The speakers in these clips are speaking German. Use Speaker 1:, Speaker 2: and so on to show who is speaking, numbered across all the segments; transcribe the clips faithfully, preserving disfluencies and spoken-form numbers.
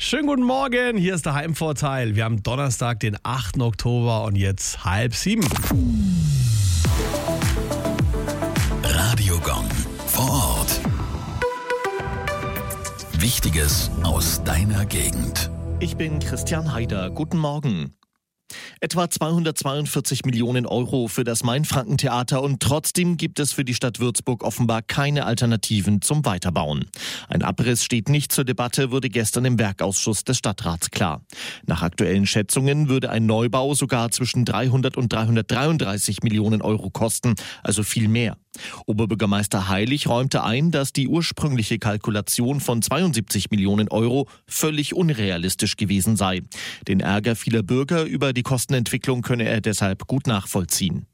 Speaker 1: Schönen guten Morgen, hier ist der Heimvorteil. Wir haben Donnerstag, den achten Oktober und jetzt halb sieben.
Speaker 2: Radio Gong vor Ort. Wichtiges aus deiner Gegend.
Speaker 3: Ich bin Christian Haider. Guten Morgen. Etwa zweihundertzweiundvierzig Millionen Euro für das Mainfranken-Theater und trotzdem gibt es für die Stadt Würzburg offenbar keine Alternativen zum Weiterbauen. Ein Abriss steht nicht zur Debatte, wurde gestern im Werkausschuss des Stadtrats klar. Nach aktuellen Schätzungen würde ein Neubau sogar zwischen dreihundert und dreihundertdreiunddreißig Millionen Euro kosten, also viel mehr. Oberbürgermeister Heilig räumte ein, dass die ursprüngliche Kalkulation von zweiundsiebzig Millionen Euro völlig unrealistisch gewesen sei. Den Ärger vieler Bürger über die Kostenentwicklung könne er deshalb gut nachvollziehen.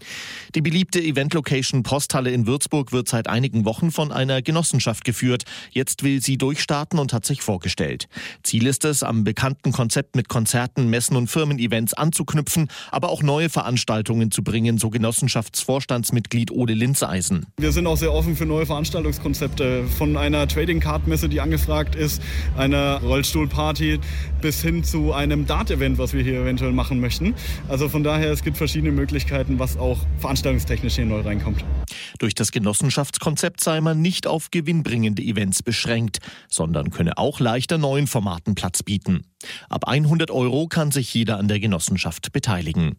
Speaker 3: Die beliebte Event-Location Posthalle in Würzburg wird seit einigen Wochen von einer Genossenschaft geführt. Jetzt will sie durchstarten und hat sich vorgestellt. Ziel ist es, am bekannten Konzept mit Konzerten, Messen und Firmen-Events anzuknüpfen, aber auch neue Veranstaltungen zu bringen, so Genossenschaftsvorstandsmitglied Ole Linzeisen.
Speaker 4: Wir sind auch sehr offen für neue Veranstaltungskonzepte. Von einer Trading-Card-Messe, die angefragt ist, einer Rollstuhlparty bis hin zu einem Dart-Event, was wir hier eventuell machen möchten. Also von daher, es gibt verschiedene Möglichkeiten, was auch veranstaltungstechnisch hier neu reinkommt.
Speaker 3: Durch das Genossenschaftskonzept sei man nicht auf gewinnbringende Events beschränkt, sondern könne auch leichter neuen Formaten Platz bieten. Ab hundert Euro kann sich jeder an der Genossenschaft beteiligen.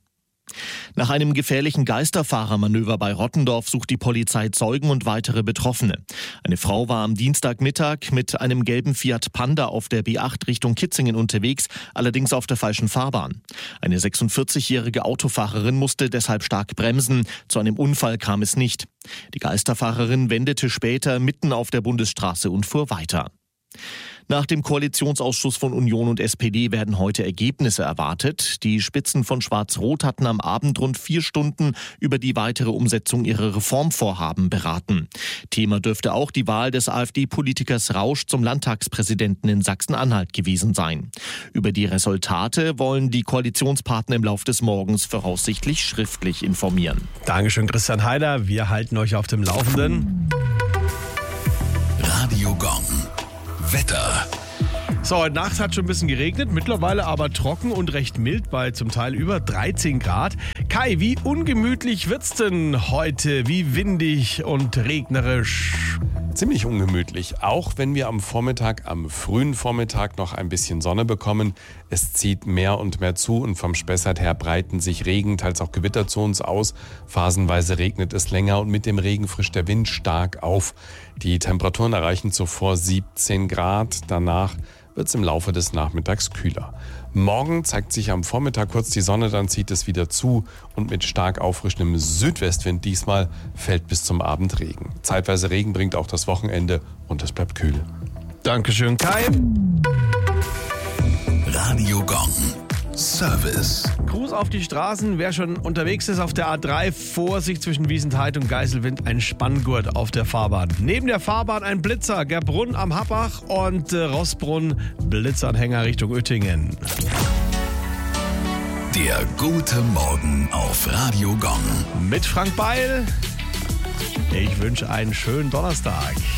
Speaker 3: Nach einem gefährlichen Geisterfahrermanöver bei Rottendorf sucht die Polizei Zeugen und weitere Betroffene. Eine Frau war am Dienstagmittag mit einem gelben Fiat Panda auf der B acht Richtung Kitzingen unterwegs, allerdings auf der falschen Fahrbahn. Eine sechsundvierzigjährige Autofahrerin musste deshalb stark bremsen. Zu einem Unfall kam es nicht. Die Geisterfahrerin wendete später mitten auf der Bundesstraße und fuhr weiter. Nach dem Koalitionsausschuss von Union und S P D werden heute Ergebnisse erwartet. Die Spitzen von Schwarz-Rot hatten am Abend rund vier Stunden über die weitere Umsetzung ihrer Reformvorhaben beraten. Thema dürfte auch die Wahl des AfD-Politikers Rausch zum Landtagspräsidenten in Sachsen-Anhalt gewesen sein. Über die Resultate wollen die Koalitionspartner im Laufe des Morgens voraussichtlich schriftlich informieren.
Speaker 1: Dankeschön, Christian Haider. Wir halten euch auf dem Laufenden.
Speaker 2: Radio Gong. Wetter.
Speaker 1: So, heute Nacht hat schon ein bisschen geregnet, mittlerweile aber trocken und recht mild bei zum Teil über dreizehn Grad. Kai, wie ungemütlich wird's denn heute? Wie windig und regnerisch?
Speaker 5: Ziemlich ungemütlich, auch wenn wir am Vormittag, am frühen Vormittag noch ein bisschen Sonne bekommen. Es zieht mehr und mehr zu und vom Spessart her breiten sich Regen, teils auch Gewitter zu uns aus. Phasenweise regnet es länger und mit dem Regen frischt der Wind stark auf. Die Temperaturen erreichen zuvor siebzehn Grad, danach wird es im Laufe des Nachmittags kühler. Morgen zeigt sich am Vormittag kurz die Sonne, dann zieht es wieder zu und mit stark auffrischendem Südwestwind diesmal fällt bis zum Abend Regen. Zeitweise Regen bringt auch das Wochenende und es bleibt kühl.
Speaker 1: Dankeschön, Kai.
Speaker 2: Radio Gong. Service.
Speaker 1: Gruß auf die Straßen. Wer schon unterwegs ist auf der A drei, Vorsicht zwischen Wiesentheit und Geiselwind, ein Spanngurt auf der Fahrbahn. Neben der Fahrbahn ein Blitzer, Gerbrunn am Happach und äh, Rossbrunn, Blitzanhänger Richtung Oettingen.
Speaker 2: Der gute Morgen auf Radio Gong.
Speaker 1: Mit Frank Beil. Ich wünsche einen schönen Donnerstag.